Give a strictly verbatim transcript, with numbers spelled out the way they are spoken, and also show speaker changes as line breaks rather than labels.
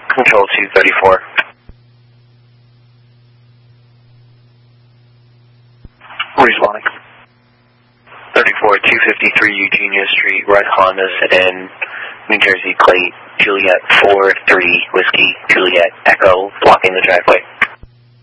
Control two thirty-four. Responding. thirty-four two fifty-three Eugenia Street, red Honda sedan, New Jersey plate, Juliet four three Whiskey, Juliet Echo, blocking the driveway.